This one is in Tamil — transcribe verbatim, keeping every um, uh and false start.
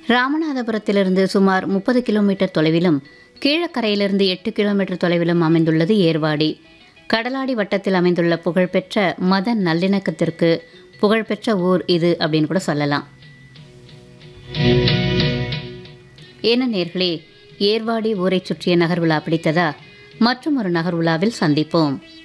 ராமநாதபுரத்திலிருந்து சுமார் முப்பது கிலோமீட்டர் தொலைவிலும் கீழக்கரையிலிருந்து எட்டு கிலோமீட்டர் தொலைவிலும் அமைந்துள்ளது ஏர்வாடி. கடலாடி வட்டத்தில் அமைந்துள்ள புகழ்பெற்ற மத நல்லிணக்கத்திற்கு புகழ்பெற்ற ஊர் இது அப்படின்னு கூட சொல்லலாம். என்ன நேர்களே, ஏர்வாடி ஊரை சுற்றிய நகர்வுலா பிடித்ததா? மற்றும் ஒரு நகர்வுலாவில் சந்திப்போம்.